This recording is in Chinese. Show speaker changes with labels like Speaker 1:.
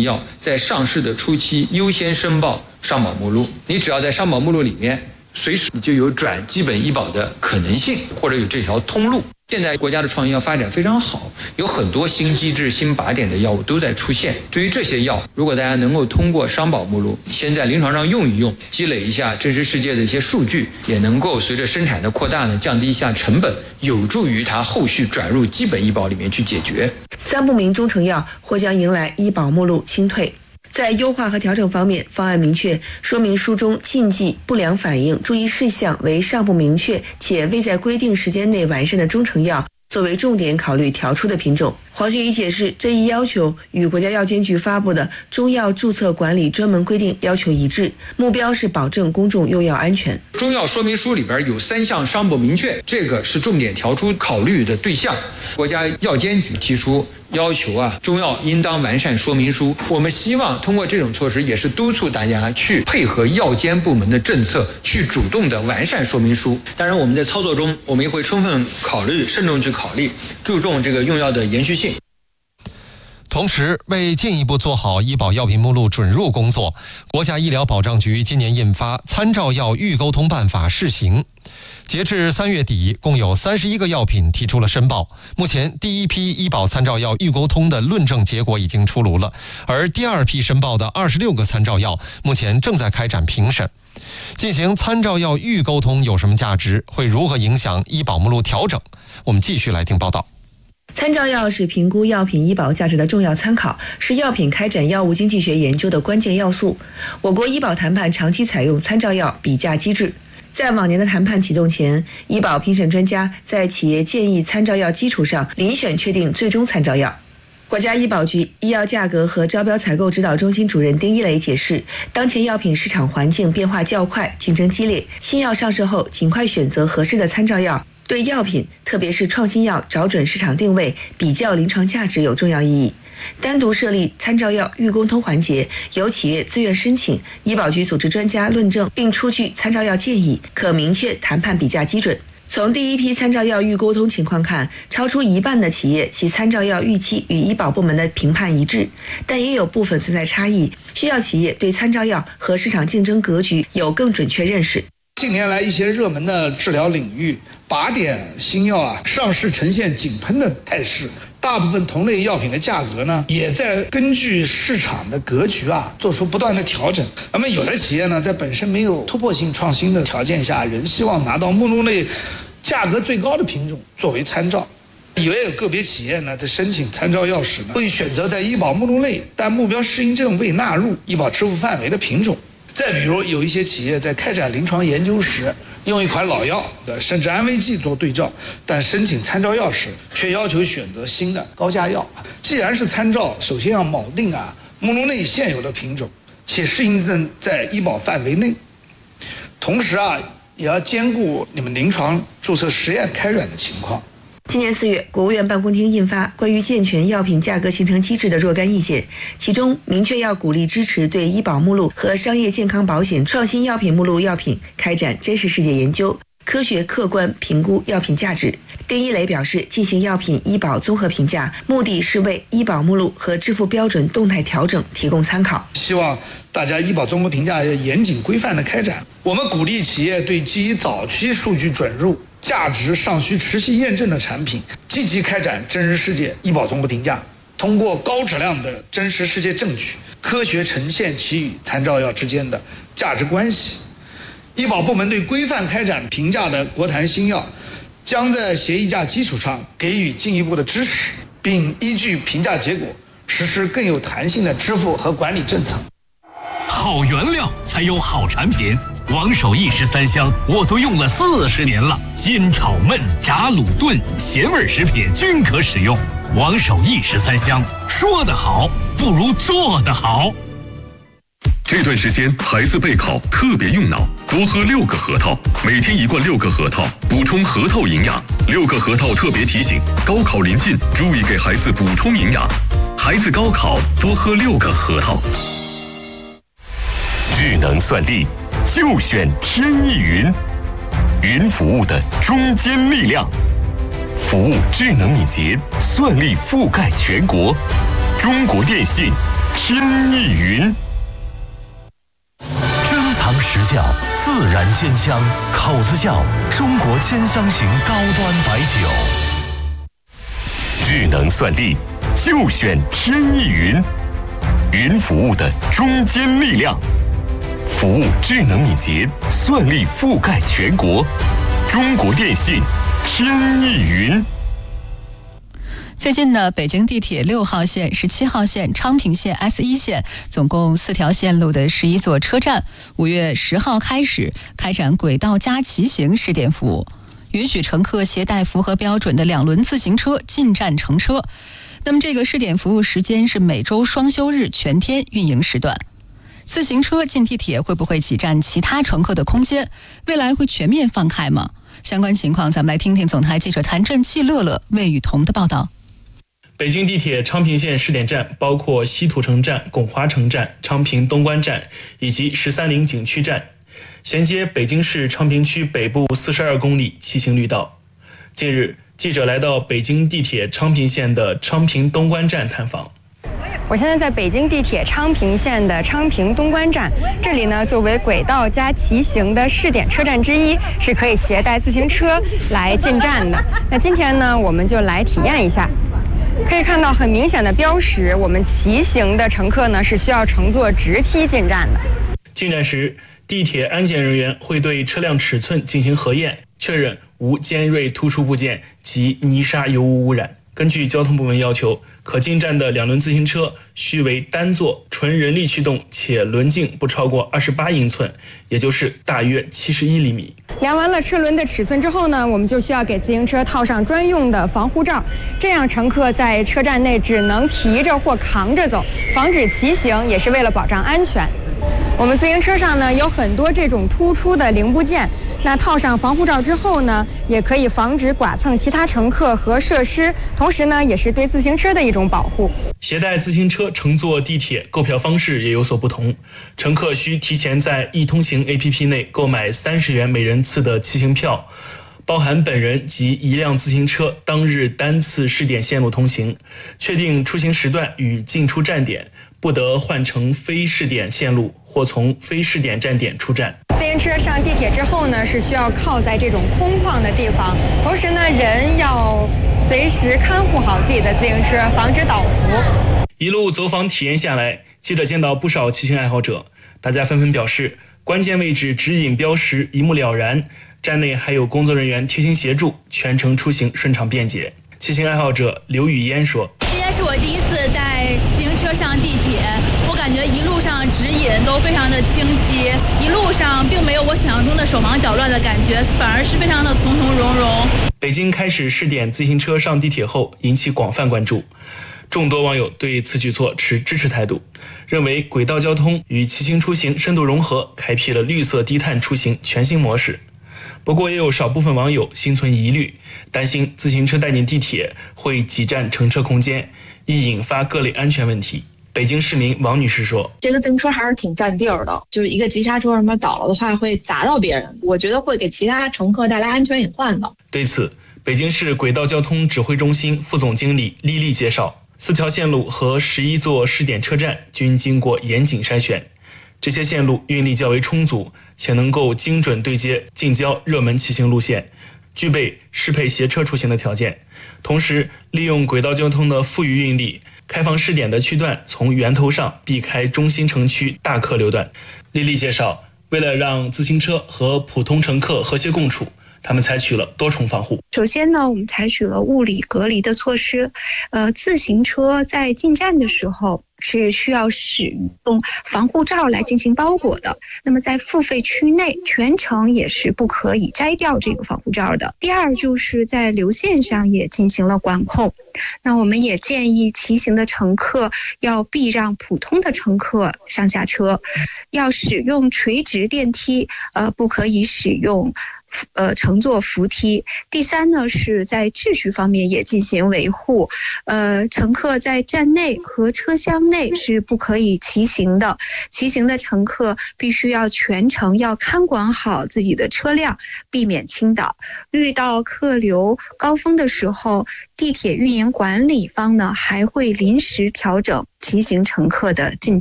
Speaker 1: 益药在上市的初期优先申报商保目录，你只要在商保目录里面，随时就有转基本医保的可能性，或者有这条通路。现在国家的创医药发展非常好，有很多新机制、新靶点的药物都在出现。对于这些药，如果大家能够通过商保目录先在临床上用一用，积累一下真实世界的一些数据，也能够随着生产的扩大呢，降低一下成本，有助于它后续转入基本医保里面去解决。
Speaker 2: 3不明中成药或将迎来医保目录清退。在优化和调整方面，方案明确说明书中禁忌、不良反应、注意事项为尚不明确且未在规定时间内完善的中成药作为重点考虑调出的品种。黄学义解释，这一要求与国家药监局发布的中药注册管理专门规定要求一致，目标是保证公众用药安全。
Speaker 1: 中药说明书里边有3项尚不明确，这个是重点调出考虑的对象。国家药监局提出要求中药应当完善说明书。我们希望通过这种措施，也是督促大家去配合药监部门的政策，去主动的完善说明书。当然，我们在操作中，我们也会充分考虑、慎重去考虑，注重这个用药的延续性。
Speaker 3: 同时，为进一步做好医保药品目录准入工作，国家医疗保障局今年印发《参照药预沟通办法》试行。截至3月底，共有31个药品提出了申报。目前，第一批医保参照药预沟通的论证结果已经出炉了，而第2批申报的26个参照药目前正在开展评审。进行参照药预沟通有什么价值？会如何影响医保目录调整？我们继续来听报道。
Speaker 2: 参照药是评估药品医保价值的重要参考，是药品开展药物经济学研究的关键要素。我国医保谈判长期采用参照药比价机制。在往年的谈判启动前，医保评审专家在企业建议参照药基础上遴选确定最终参照药。国家医保局医药价格和招标采购指导中心主任丁一雷解释，当前药品市场环境变化较快，竞争激烈，新药上市后尽快选择合适的参照药，对药品特别是创新药找准市场定位、比较临床价值有重要意义。单独设立参照药预沟通环节，由企业自愿申请，医保局组织专家论证并出具参照药建议，可明确谈判比价基准。从第一批参照药预沟通情况看，超出1半的企业其参照药预期与医保部门的评判一致，但也有部分存在差异，需要企业对参照药和市场竞争格局有更准确认识。
Speaker 4: 近年来一些热门的治疗领域，靶点新药上市呈现井喷的态势，大部分同类药品的价格呢，也在根据市场的格局做出不断的调整。那么有的企业呢，在本身没有突破性创新的条件下，仍希望拿到目录内价格最高的品种作为参照。也有个别企业呢，在申请参照药时呢，会选择在医保目录内但目标适应症未纳入医保支付范围的品种。再比如，有一些企业在开展临床研究时，用一款老药甚至安慰剂做对照，但申请参照药时却要求选择新的高价药。既然是参照，首先要铆定目录内现有的品种，且适应症在医保范围内，同时也要兼顾你们临床注册实验开展的情况。
Speaker 2: 今年4月，国务院办公厅印发关于健全药品价格形成机制的若干意见，其中明确要鼓励支持对医保目录和商业健康保险创新药品目录药品开展真实世界研究，科学客观评估药品价值。丁一雷表示，进行药品医保综合评价，目的是为医保目录和支付标准动态调整提供参考。
Speaker 4: 希望大家医保综合评价要严谨规范的开展。我们鼓励企业对基于早期数据准入、价值尚需持续验证的产品，积极开展真实世界医保综合评价，通过高质量的真实世界证据，科学呈现其与参照药之间的价值关系。医保部门对规范开展评价的国谈新药，将在协议价基础上给予进一步的支持，并依据评价结果实施更有弹性的支付和管理政策。
Speaker 5: 好原料才有好产品，王守义13香我都用了40年了，煎炒焖炸卤炖咸味食品均可使用。王守义13香，说得好不如做得好。
Speaker 6: 这段时间孩子备考特别用脑，多喝6个核桃，每天1罐6个核桃，补充核桃营养。6个核桃特别提醒，高考临近，注意给孩子补充营养。孩子高考多喝6个核桃。智能算力就选天翼云，云服务的中坚力量，服务智能敏捷，算力覆盖全国。中国电信天意云。珍藏实窖，自然鲜香，口子窖，中国兼香型高端白酒。智能算力，就选天意云。云服务的中坚力量，服务智能敏捷，算力覆盖全国。中国电信，天意云。
Speaker 7: 最近呢，北京地铁6号线、17号线、昌平线、S1线总共4条线路的11座车站，5月10号开始开展轨道加骑行试点服务，允许乘客携带符合标准的2轮自行车进站乘车。那么这个试点服务时间是每周双休日全天运营时段。自行车进地铁会不会挤占其他乘客的空间？未来会全面放开吗？相关情况咱们来听听总台记者谭震、季乐乐、魏雨桐的报道。
Speaker 8: 北京地铁昌平线试点站包括西土城站、拱华城站、昌平东关站以及13陵景区站，衔接北京市昌平区北部42公里骑行绿道。近日，记者来到北京地铁昌平线的昌平东关站探访。
Speaker 9: 我现在在北京地铁昌平线的昌平东关站，这里呢作为轨道加骑行的试点车站之一，是可以携带自行车来进站的。那今天呢，我们就来体验一下。可以看到很明显的标识，我们骑行的乘客呢是需要乘坐直梯进站的。
Speaker 8: 进站时，地铁安检人员会对车辆尺寸进行核验，确认无尖锐突出部件及泥沙油污污染。根据交通部门要求，可进站的2轮自行车须为单座、纯人力驱动，且轮径不超过28英寸，也就是大约71厘米。
Speaker 9: 量完了车轮的尺寸之后呢，我们就需要给自行车套上专用的防护罩，这样乘客在车站内只能提着或扛着走，防止骑行，也是为了保障安全。我们自行车上呢有很多这种突出的零部件，那套上防护罩之后呢，也可以防止剐蹭其他乘客和设施，同时呢也是对自行车的一种保护。
Speaker 8: 携带自行车乘坐地铁购票方式也有所不同，乘客需提前在易通行 APP 内购买30元每人次的骑行票，包含本人及1辆自行车当日单次试点线路通行，确定出行时段与进出站点，不得换乘非试点线路或从非试点站点出站。
Speaker 9: 自行车上地铁之后呢，是需要靠在这种空旷的地方，同时呢，人要随时看护好自己的自行车，防止倒伏。
Speaker 8: 一路走访体验下来，记者见到不少骑行爱好者，大家纷纷表示，关键位置指引标识一目了然，站内还有工作人员贴心协助，全程出行顺畅便捷。骑行爱好者刘雨嫣说：“
Speaker 10: 今天是我第一次带自行车上地铁，我感觉一路上指引都非常的清晰，一路上并没有我想象中的手忙脚乱的感觉，反而是非常的从容融融。”
Speaker 8: 北京开始试点自行车上地铁后，引起广泛关注。众多网友对此举措持支持态度，认为轨道交通与骑行出行深度融合，开辟了绿色低碳出行全新模式。不过也有少部分网友心存疑虑，担心自行车带进地铁会挤占乘车空间，易引发各类安全问题。北京市民王女士说：“
Speaker 11: 这个自行车还是挺占地儿的，就是一个急刹车什么倒了的话会砸到别人，我觉得会给其他乘客带来安全隐患的。”
Speaker 8: 对此，北京市轨道交通指挥中心副总经理丽丽介绍，4条线路和11座试点车站均经过严谨筛选，这些线路运力较为充足，且能够精准对接近郊热门骑行路线，具备适配携车出行的条件。同时，利用轨道交通的富余运力，开放试点的区段从源头上避开中心城区大客流段。丽丽介绍，为了让自行车和普通乘客和谐共处，他们采取了多重防护。
Speaker 12: 首先呢，我们采取了物理隔离的措施。自行车在进站的时候是需要使用防护罩来进行包裹的。那么在付费区内，全程也是不可以摘掉这个防护罩的。第二，就是在流线上也进行了管控。那我们也建议骑行的乘客要避让普通的乘客上下车，要使用垂直电梯，不可以使用乘坐扶梯。第三呢，是在秩序方面也进行维护。乘客在站内和车厢内是不可以骑行的，骑行的乘客必须要全程要看管好自己的车辆，避免倾倒。遇到客流高峰的时候，地铁运营管理方呢还会临时调整骑行乘客的进站